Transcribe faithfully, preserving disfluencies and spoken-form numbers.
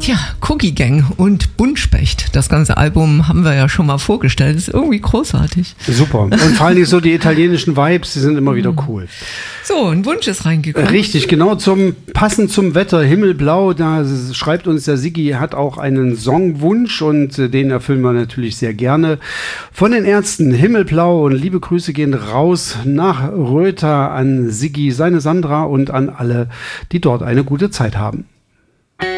Ja, Cookie Gang und Buntspecht. Das ganze Album haben wir ja schon mal vorgestellt. Das ist irgendwie großartig. Super. Und vor allen Dingen so die italienischen Vibes, die sind immer wieder cool. So, ein Wunsch ist reingekommen. Richtig, genau, zum passend zum Wetter, Himmelblau, da schreibt uns der Siggi, hat auch einen Songwunsch und den erfüllen wir natürlich sehr gerne. Von den Ärzten, Himmelblau, und liebe Grüße gehen raus nach Röther an Siggi, seine Sandra und an alle, die dort eine gute Zeit haben.